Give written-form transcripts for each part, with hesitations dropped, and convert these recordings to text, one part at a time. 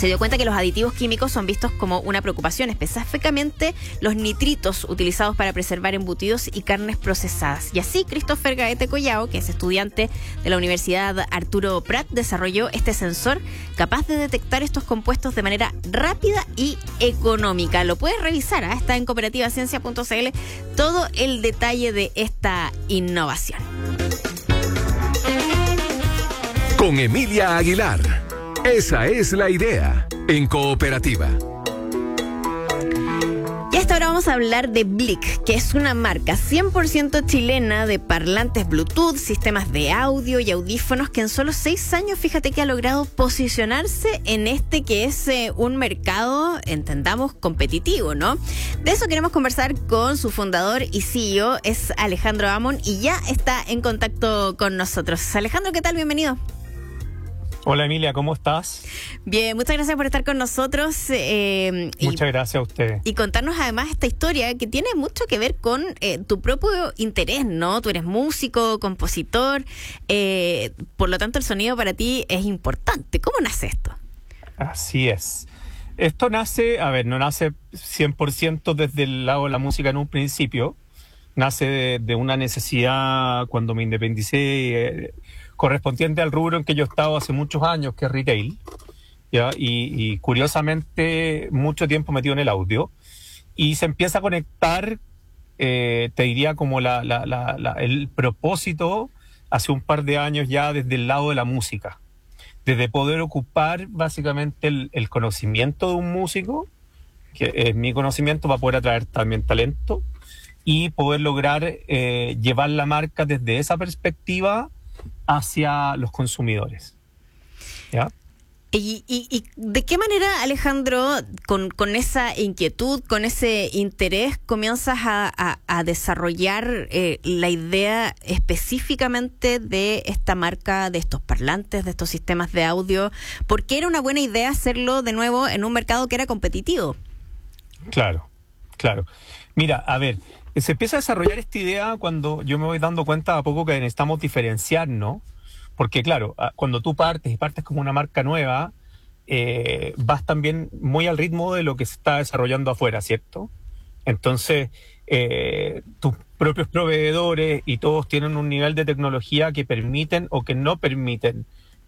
se dio cuenta que los aditivos químicos son vistos como una preocupación, específicamente los nitritos utilizados para preservar embutidos y carnes procesadas. Y así, Christopher Gaete Collao, que es estudiante de la Universidad Arturo Prat, desarrolló este sensor capaz de detectar estos compuestos de manera rápida y económica. Lo puedes revisar, está en cooperativaciencia.cl todo el detalle de esta innovación. Con Emilia Aguilar. Esa es la idea en Cooperativa. Y hasta ahora vamos a hablar de Blic, que es una marca 100% chilena de parlantes Bluetooth, sistemas de audio y audífonos que en solo 6 años, fíjate que ha logrado posicionarse en este que es un mercado, entendamos, competitivo, ¿no? De eso queremos conversar con su fundador y CEO, es Alejandro Amon, y ya está en contacto con nosotros. Alejandro, ¿qué tal? Bienvenido. Hola Emilia, ¿cómo estás? Bien, muchas gracias por estar con nosotros. Muchas gracias a ustedes. Y contarnos además esta historia que tiene mucho que ver con tu propio interés, ¿no? Tú eres músico, compositor, por lo tanto el sonido para ti es importante. ¿Cómo nace esto? Así es. Esto nace, no nace 100% desde el lado de la música en un principio. Nace de una necesidad cuando me independicé, correspondiente al rubro en que yo he estado hace muchos años, que es retail, ¿ya? Y curiosamente mucho tiempo metido en el audio, y se empieza a conectar, te diría como el propósito hace un par de años ya desde el lado de la música, desde poder ocupar básicamente el conocimiento de un músico, que es mi conocimiento, para poder atraer también talento y poder lograr llevar la marca desde esa perspectiva hacia los consumidores. ¿Ya? ¿Y de qué manera, Alejandro, con esa inquietud, con ese interés, comienzas a desarrollar la idea específicamente de esta marca, de estos parlantes, de estos sistemas de audio? ¿Por qué era una buena idea hacerlo de nuevo en un mercado que era competitivo? Claro. Mira, a ver, se empieza a desarrollar esta idea cuando yo me voy dando cuenta a poco que necesitamos diferenciarnos, porque claro, cuando tú partes como una marca nueva, vas también muy al ritmo de lo que se está desarrollando afuera, ¿cierto? Entonces, tus propios proveedores y todos tienen un nivel de tecnología que permiten o que no permiten,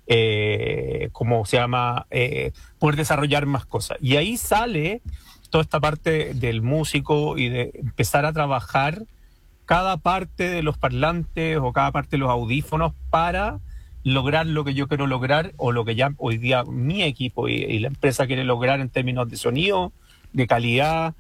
poder desarrollar más cosas. Y ahí sale toda esta parte del músico y de empezar a trabajar cada parte de los parlantes o cada parte de los audífonos para lograr lo que yo quiero lograr o lo que ya hoy día mi equipo y la empresa quiere lograr en términos de sonido, de calidad,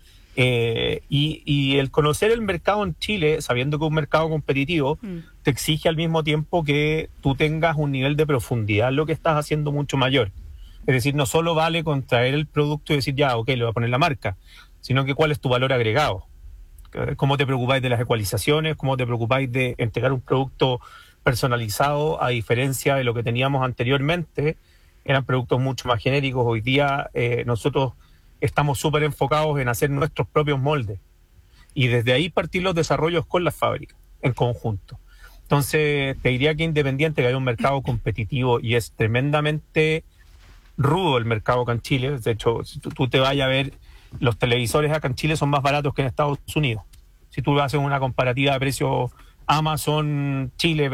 y el conocer el mercado en Chile, sabiendo que es un mercado competitivo, te exige al mismo tiempo que tú tengas un nivel de profundidad en lo que estás haciendo mucho mayor. Es decir, no solo vale con traer el producto y decir, ya, ok, le voy a poner la marca, sino que cuál es tu valor agregado. Cómo te preocupáis de las ecualizaciones, cómo te preocupáis de entregar un producto personalizado, a diferencia de lo que teníamos anteriormente. Eran productos mucho más genéricos. Hoy día nosotros estamos súper enfocados en hacer nuestros propios moldes. Y desde ahí partir los desarrollos con las fábricas, en conjunto. Entonces, te diría que independiente que hay un mercado competitivo y es tremendamente rudo el mercado acá en Chile. De hecho, si tú te vayas a ver, los televisores acá en Chile son más baratos que en Estados Unidos. Si tú haces una comparativa de precios Amazon Chile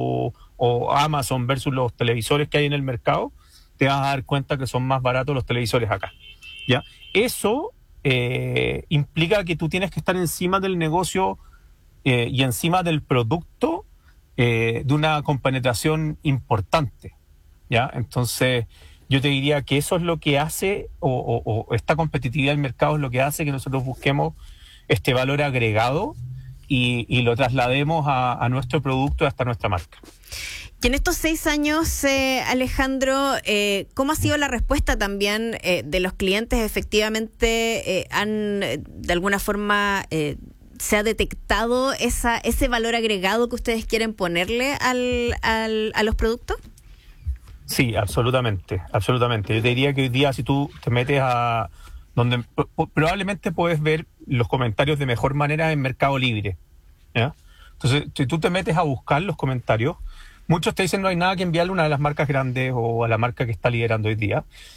o Amazon versus los televisores que hay en el mercado, te vas a dar cuenta que son más baratos los televisores acá. ¿Ya? Eso implica que tú tienes que estar encima del negocio y encima del producto de una compenetración importante. ¿Ya? Entonces, yo te diría que eso es lo que hace, o esta competitividad del mercado es lo que hace que nosotros busquemos este valor agregado y lo traslademos a nuestro producto, hasta nuestra marca. Y en estos 6 años, Alejandro, ¿cómo ha sido la respuesta también de los clientes? Efectivamente, han de alguna forma se ha detectado ese valor agregado que ustedes quieren ponerle a los productos. Sí, absolutamente. Yo te diría que hoy día, si tú te metes a donde probablemente puedes ver los comentarios de mejor manera en Mercado Libre, ¿ya? Entonces, si tú te metes a buscar los comentarios, muchos te dicen no hay nada que enviarle a una de las marcas grandes o a la marca que está liderando hoy día.